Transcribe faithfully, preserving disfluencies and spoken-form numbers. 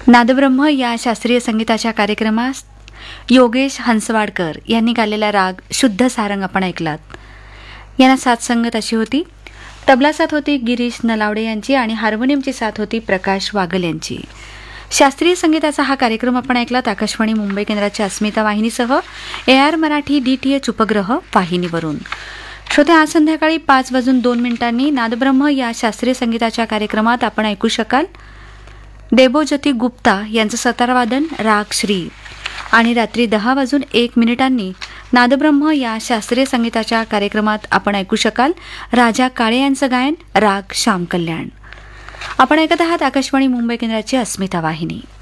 नादब्रह्म या शास्त्रीय संगीताच्या कार्यक्रमास योगेश हंसवाडकर यांनी गायलेला राग शुद्ध सारंग आपण ऐकलात. यांना साथ संगत अशी होती. तबला साथ होती गिरीश नलावडे यांची आणि हार्मोनियमची साथ होती प्रकाश वागल यांची. शास्त्रीय संगीताचा हा कार्यक्रम आपण ऐकलात आकाशवाणी मुंबई केंद्राच्या अस्मिता वाहिनीसह A R Marathi D T H उपग्रह वाहिनीवरून. श्रोते, आज संध्याकाळी पाच वाजून दोन मिनिटांनी नादब्रह्म या शास्त्रीय संगीताच्या कार्यक्रमात आपण ऐकू शकाल देबोज्योती गुप्ता यांचं सतारवादन राग श्री. आणि रात्री दहा वाजून एक मिनिटांनी नादब्रह्म या शास्त्रीय संगीताच्या कार्यक्रमात आपण ऐकू शकाल राजा काळे यांचं गायन राग श्याम कल्याण. आपण ऐकत आहात आकाशवाणी मुंबई केंद्राची अस्मिता वाहिनी.